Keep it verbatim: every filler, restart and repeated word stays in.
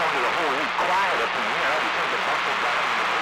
tell me the whole week quiet up in here. You think the muscle down